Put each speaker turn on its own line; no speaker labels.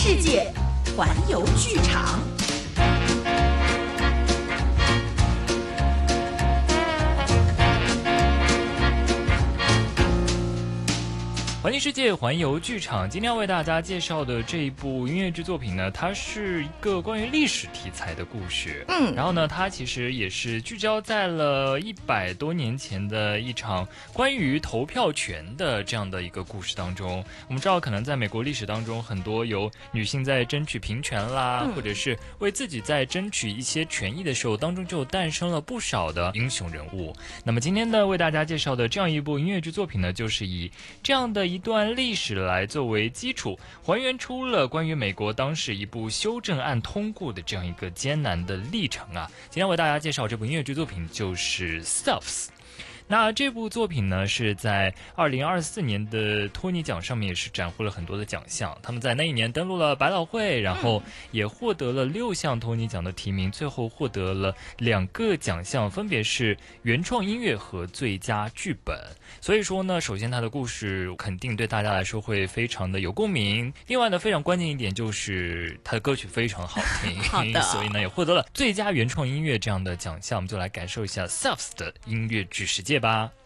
世界，环游剧场。
环境世界，环游剧场。今天要为大家介绍的这一部音乐剧作品呢，它是一个关于历史题材的故事。然后呢，它其实也是聚焦在了100多年前的一场关于投票权的这样的一个故事当中。我们知道，可能在美国历史当中，很多有女性在争取平权啦，或者是为自己在争取一些权益的时候，当中就诞生了不少的英雄人物。那么今天呢，为大家介绍的这样一部音乐剧作品呢，就是以这样的一段历史来作为基础，还原出了关于美国当时一部修正案通过的这样一个艰难的历程啊。今天为大家介绍这部音乐剧作品就是《Stuffs》。那这部作品呢，是在2024年的托尼奖上面也是斩获了很多的奖项。他们在那一年登陆了百老汇，然后也获得了6项托尼奖的提名，最后获得了2个奖项，分别是原创音乐和最佳剧本。所以说呢，首先它的故事肯定对大家来说会非常的有共鸣。另外呢，非常关键一点就是它的歌曲非常好听，
好的，
所以呢也获得了最佳原创音乐这样的奖项。我们就来感受一下 Stuffs 的音乐剧世界吧。